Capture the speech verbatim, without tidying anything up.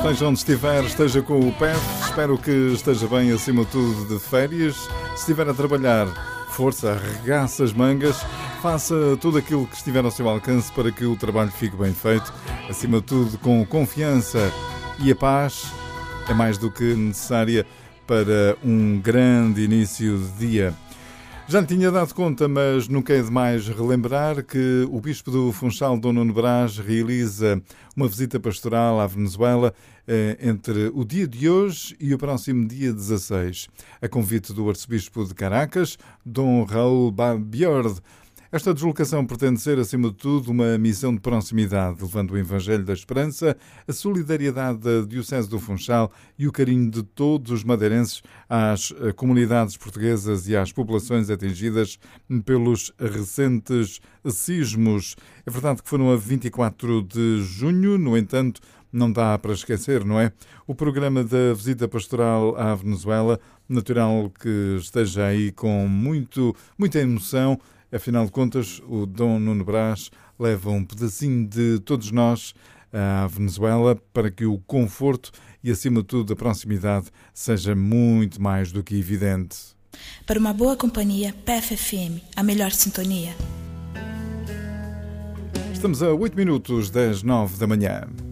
Esteja onde estiver, esteja com o P E F. Espero que esteja bem, acima de tudo, de férias. Se estiver a trabalhar, força, arregaça as mangas. Faça tudo aquilo que estiver ao seu alcance para que o trabalho fique bem feito. Acima de tudo, com confiança, e a paz é mais do que necessária para um grande início de dia. Já lhe tinha dado conta, mas nunca é demais relembrar que o Bispo do Funchal, Dom Nuno Brás, realiza uma visita pastoral à Venezuela entre o dia de hoje e o próximo dia dezasseis, a convite do Arcebispo de Caracas, Dom Raul Babiord. Esta deslocação pretende ser, acima de tudo, uma missão de proximidade, levando o Evangelho da Esperança, a solidariedade da Diocese do Funchal e o carinho de todos os madeirenses às comunidades portuguesas e às populações atingidas pelos recentes sismos. É verdade que foram a vinte e quatro de junho, no entanto, não dá para esquecer, não é? O programa da visita pastoral à Venezuela, natural que esteja aí com muito, muita emoção. Afinal de contas, o Dom Nuno Brás leva um pedacinho de todos nós à Venezuela para que o conforto e, acima de tudo, a proximidade seja muito mais do que evidente. Para uma boa companhia, P F F M, a melhor sintonia. Estamos a oito minutos das nove da manhã.